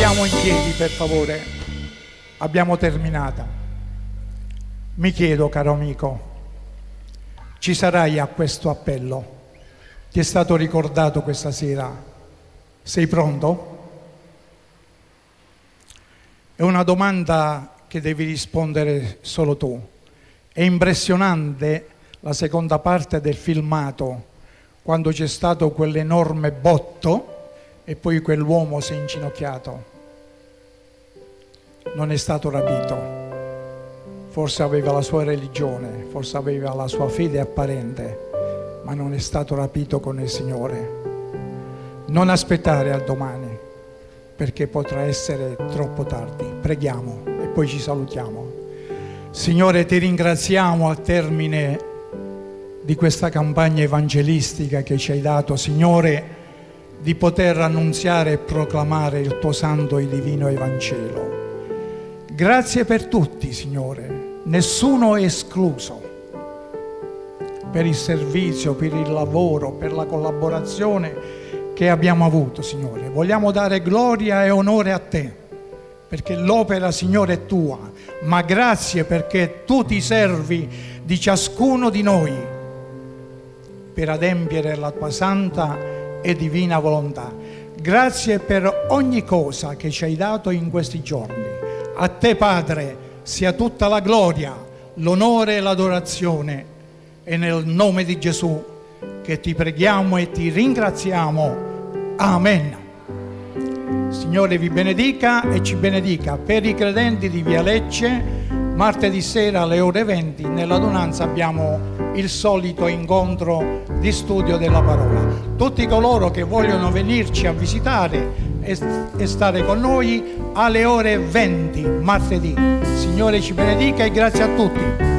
Stiamo in piedi, per favore. Abbiamo terminato. Mi chiedo, caro amico, ci sarai a questo appello? Ti è stato ricordato questa sera? Sei pronto? È una domanda che devi rispondere solo tu. È impressionante la seconda parte del filmato, quando c'è stato quell'enorme botto e poi quell'uomo si è inginocchiato. Non è stato rapito. Forse aveva la sua religione, forse aveva la sua fede apparente, ma non è stato rapito con il Signore. Non aspettare al domani, perché potrà essere troppo tardi. Preghiamo e poi ci salutiamo. Signore, ti ringraziamo al termine di questa campagna evangelistica che ci hai dato, Signore, di poter annunziare e proclamare il tuo santo e divino Evangelo. Grazie per tutti, Signore, nessuno è escluso, per il servizio, per il lavoro, per la collaborazione che abbiamo avuto, Signore. Vogliamo dare gloria e onore a Te, perché l'opera, Signore, è Tua, ma grazie perché Tu ti servi di ciascuno di noi per adempiere la Tua santa e divina volontà. Grazie per ogni cosa che ci hai dato in questi giorni. A Te, Padre, sia tutta la gloria, l'onore e l'adorazione, e nel nome di Gesù che ti preghiamo e ti ringraziamo. Amen. Signore vi benedica e ci benedica. Per i credenti di Via Lecce, martedì sera alle ore 20 nell'adunanza abbiamo il solito incontro di studio della parola. Tutti coloro che vogliono venirci a visitare e stare con noi alle ore 20 martedì. Signore ci benedica e grazie a tutti.